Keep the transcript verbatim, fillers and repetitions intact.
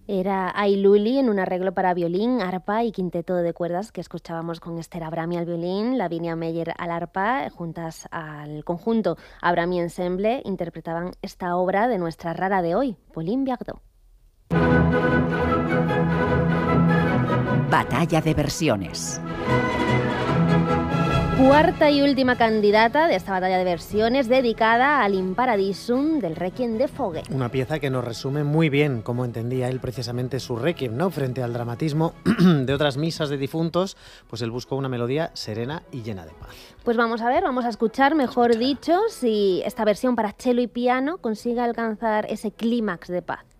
Era Ai Luli en un arreglo para violín, arpa y quinteto de cuerdas que escuchábamos con Esther Abrami al violín, Lavinia Meyer al arpa, juntas al conjunto Abrami Ensemble, interpretaban esta obra de nuestra rara de hoy, Pauline Viardot. Batalla de versiones. Cuarta y última candidata de esta batalla de versiones dedicada al In Paradisum del Requiem de Fogge. Una pieza que nos resume muy bien cómo entendía él precisamente su Requiem, ¿no? Frente al dramatismo de otras misas de difuntos, pues él buscó una melodía serena y llena de paz. Pues vamos a ver, vamos a escuchar, mejor dicho, si esta versión para cello y piano consigue alcanzar ese clímax de paz.